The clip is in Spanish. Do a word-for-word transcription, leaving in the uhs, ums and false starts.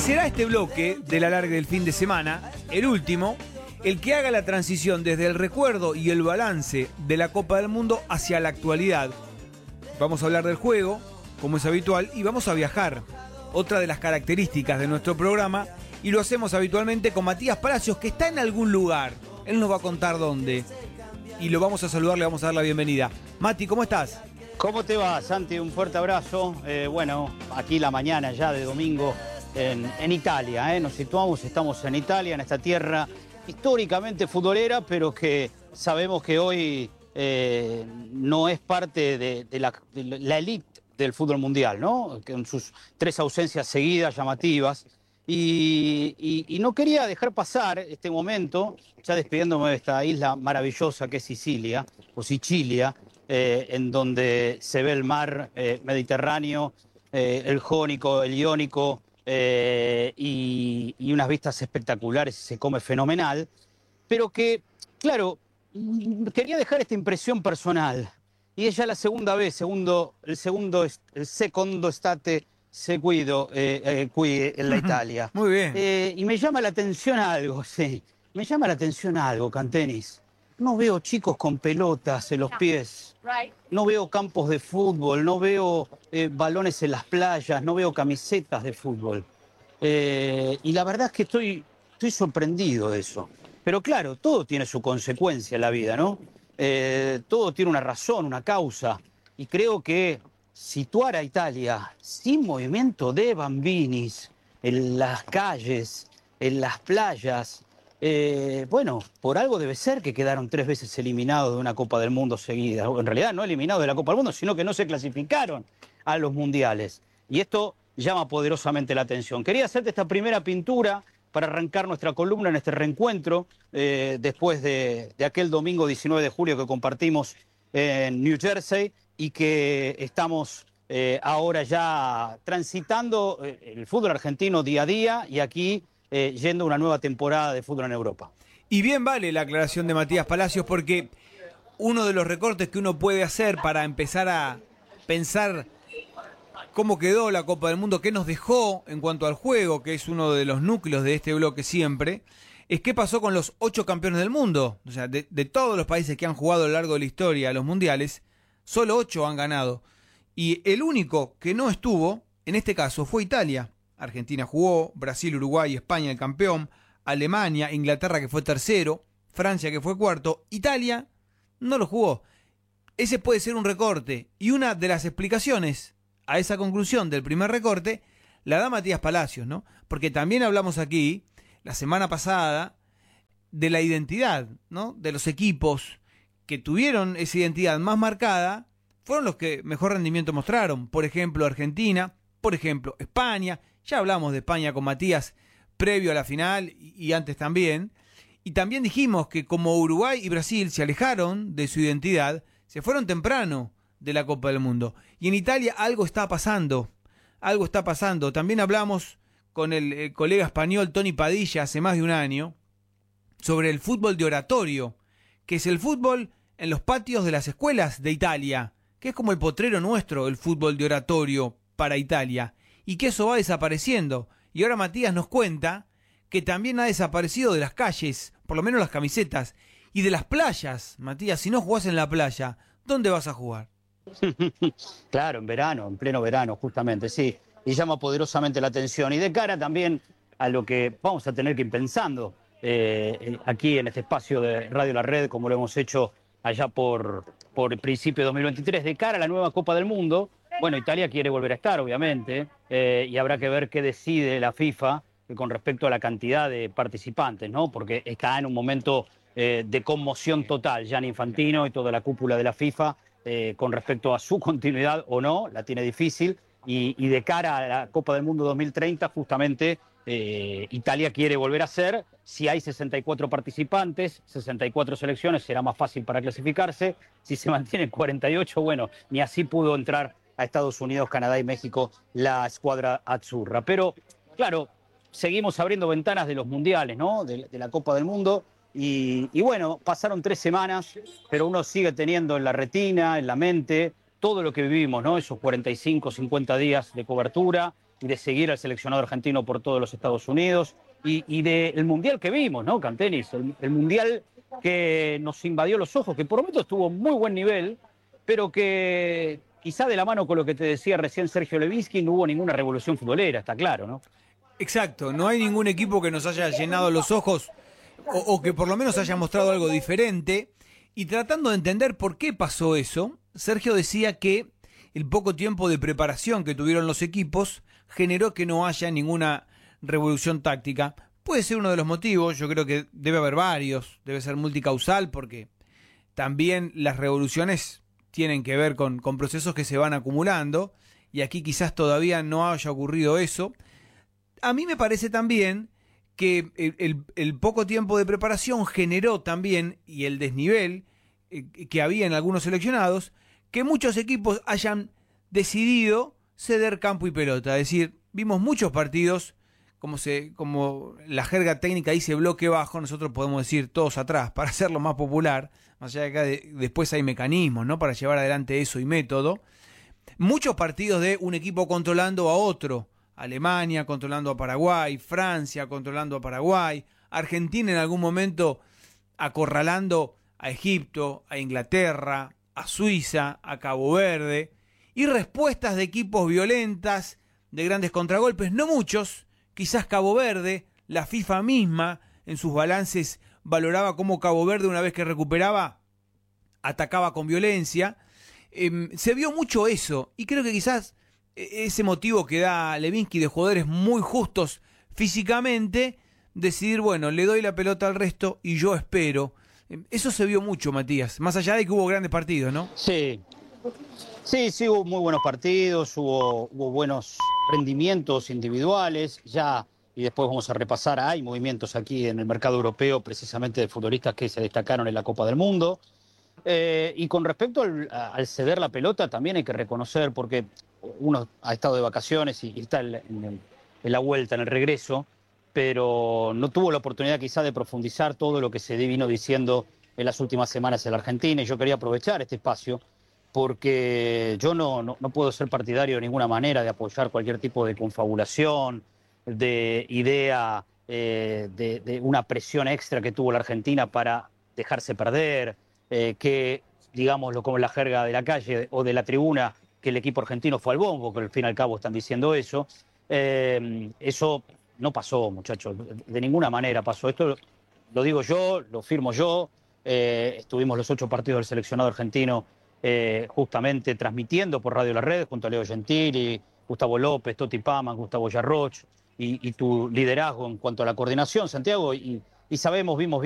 será este bloque del alargue del fin de semana, el último, el que haga la transición desde el recuerdo y el balance de la Copa del Mundo hacia la actualidad. Vamos a hablar del juego, como es habitual, y vamos a viajar. Otra de las características de nuestro programa, y lo hacemos habitualmente con Matías Palacios, que está en algún lugar. Él nos va a contar dónde. Y lo vamos a saludar, le vamos a dar la bienvenida. Mati, ¿cómo estás? ¿Cómo te va, Santi? Un fuerte abrazo. Eh, bueno, aquí la mañana ya de domingo en, en Italia. ¿eh? Nos situamos, estamos en Italia, en esta tierra históricamente futbolera, pero que sabemos que hoy eh, no es parte de, de, la, de la élite del fútbol mundial, ¿no? Con sus tres ausencias seguidas, llamativas. Y, y, y no quería dejar pasar este momento, ya despidiéndome de esta isla maravillosa que es Sicilia, o Sicilia, eh, en donde se ve el mar eh, Mediterráneo, eh, el Jónico, el Iónico, eh, y, y unas vistas espectaculares, y se come fenomenal, pero que, claro, quería dejar esta impresión personal, y es ya la segunda vez, segundo, el segundo, el secondo estate seguido eh, eh, qui en la Italia. Muy bien. Eh, y me llama la atención algo, sí, me llama la atención algo, Cantenis. No veo chicos con pelotas en los pies, no veo campos de fútbol, no veo eh, balones en las playas, no veo camisetas de fútbol. Eh, y la verdad es que estoy, estoy sorprendido de eso. Pero claro, todo tiene su consecuencia en la vida, ¿no? Eh, todo tiene una razón, una causa. Y creo que situar a Italia sin movimiento de bambinis en las calles, en las playas, eh, bueno, por algo debe ser que quedaron tres veces eliminados de una Copa del Mundo seguida. En realidad no eliminados de la Copa del Mundo, sino que no se clasificaron a los mundiales. Y esto llama poderosamente la atención. Quería hacerte esta primera pintura para arrancar nuestra columna en este reencuentro, eh, después de, de aquel domingo diecinueve de julio que compartimos en New Jersey, y que estamos eh, ahora ya transitando eh, el fútbol argentino día a día y aquí eh, yendo a una nueva temporada de fútbol en Europa. Y bien vale la aclaración de Matías Palacios, porque uno de los recortes que uno puede hacer para empezar a pensar cómo quedó la Copa del Mundo, qué nos dejó en cuanto al juego, que es uno de los núcleos de este bloque siempre, es qué pasó con los ocho campeones del mundo. O sea, de, de todos los países que han jugado a lo largo de la historia a los mundiales, solo ocho han ganado. Y el único que no estuvo, en este caso, fue Italia. Argentina jugó, Brasil, Uruguay, España el campeón, Alemania, Inglaterra que fue tercero, Francia que fue cuarto, Italia no lo jugó. Ese puede ser un recorte. Y una de las explicaciones a esa conclusión del primer recorte la da Matías Palacios, ¿no? Porque también hablamos aquí, la semana pasada, de la identidad, ¿no? De los equipos que tuvieron esa identidad más marcada, fueron los que mejor rendimiento mostraron. Por ejemplo, Argentina, por ejemplo, España. Ya hablamos de España con Matías previo a la final y, y antes también. Y también dijimos que como Uruguay y Brasil se alejaron de su identidad, se fueron temprano de la Copa del Mundo. Y en Italia algo está pasando, algo está pasando. También hablamos con el, el colega español Tony Padilla hace más de un año sobre el fútbol de oratorio, que es el fútbol en los patios de las escuelas de Italia, que es como el potrero nuestro, el fútbol de oratorio para Italia, y que eso va desapareciendo. Y ahora Matías nos cuenta que también ha desaparecido de las calles, por lo menos las camisetas, y de las playas. Matías, si no jugás en la playa, ¿dónde vas a jugar? Claro, en verano, en pleno verano, justamente, sí. Y llama poderosamente la atención. Y de cara también a lo que vamos a tener que ir pensando eh, aquí en este espacio de Radio La Red, como lo hemos hecho allá por, por el principio de dos mil veintitrés, de cara a la nueva Copa del Mundo. Bueno, Italia quiere volver a estar, obviamente, eh, y habrá que ver qué decide la FIFA con respecto a la cantidad de participantes, ¿no? Porque está en un momento eh, de conmoción total, Gianni Infantino y toda la cúpula de la FIFA, eh, con respecto a su continuidad o no, la tiene difícil, y, y de cara a la Copa del Mundo dos mil treinta, justamente, eh, Italia quiere volver a ser. Si hay sesenta y cuatro participantes, sesenta y cuatro selecciones, será más fácil para clasificarse. Si se mantienen cuarenta y ocho, bueno, ni así pudo entrar a Estados Unidos, Canadá y México la escuadra azzurra. Pero, claro, seguimos abriendo ventanas de los mundiales, ¿no? De, de la Copa del Mundo. Y, y bueno, pasaron tres semanas, pero uno sigue teniendo en la retina, en la mente, todo lo que vivimos, ¿no? Esos cuarenta y cinco, cincuenta días de cobertura, y de seguir al seleccionado argentino por todos los Estados Unidos y, y del Mundial que vimos, ¿no, Cantenis? El, el Mundial que nos invadió los ojos, que por momentos tuvo muy buen nivel, pero que quizá de la mano con lo que te decía recién Sergio Levinsky no hubo ninguna revolución futbolera, está claro, ¿no? Exacto, no hay ningún equipo que nos haya llenado los ojos o, o que por lo menos haya mostrado algo diferente. Y tratando de entender por qué pasó eso, Sergio decía que el poco tiempo de preparación que tuvieron los equipos generó que no haya ninguna revolución táctica. Puede ser uno de los motivos, yo creo que debe haber varios, debe ser multicausal porque también las revoluciones tienen que ver con, con procesos que se van acumulando y aquí quizás todavía no haya ocurrido eso. A mí me parece también que el, el, el poco tiempo de preparación generó también, y el desnivel eh, que había en algunos seleccionados, que muchos equipos hayan decidido ceder campo y pelota. Es decir, vimos muchos partidos, como, se, como la jerga técnica dice bloque bajo, nosotros podemos decir todos atrás, para hacerlo más popular, más allá de que de, después hay mecanismos, ¿no?, para llevar adelante eso y método. Muchos partidos de un equipo controlando a otro, Alemania controlando a Paraguay, Francia controlando a Paraguay, Argentina en algún momento acorralando a Egipto, a Inglaterra, a Suiza, a Cabo Verde, y respuestas de equipos violentas, de grandes contragolpes, no muchos, quizás Cabo Verde, la FIFA misma en sus balances valoraba cómo Cabo Verde una vez que recuperaba atacaba con violencia. Eh, se vio mucho eso y creo que quizás ese motivo que da Levinsky de jugadores muy justos físicamente, decidir, bueno, le doy la pelota al resto y yo espero. Eso se vio mucho, Matías, más allá de que hubo grandes partidos, ¿no? Sí, sí, sí, hubo muy buenos partidos, hubo, hubo buenos rendimientos individuales, ya, y después vamos a repasar, hay movimientos aquí en el mercado europeo, precisamente de futbolistas que se destacaron en la Copa del Mundo. Eh, y con respecto al, al ceder la pelota, también hay que reconocer, porque uno ha estado de vacaciones y, y está en, en, en la vuelta, en el regreso, pero no tuvo la oportunidad quizá de profundizar todo lo que se vino diciendo en las últimas semanas en la Argentina, y yo quería aprovechar este espacio porque yo no, no, no puedo ser partidario de ninguna manera de apoyar cualquier tipo de confabulación, de idea, eh, de, de una presión extra que tuvo la Argentina para dejarse perder, eh, que, digámoslo como la jerga de la calle o de la tribuna, que el equipo argentino fue al bombo, que al fin y al cabo están diciendo eso. Eh, eso no pasó, muchachos, de ninguna manera pasó. Esto lo digo yo, lo firmo yo. Eh, estuvimos los ocho partidos del seleccionado argentino eh, justamente transmitiendo por Radio La Red junto a Leo Gentili, Gustavo López, Toti Paman, Gustavo Yarroch y, y tu liderazgo en cuanto a la coordinación, Santiago, y, y sabemos, vimos bien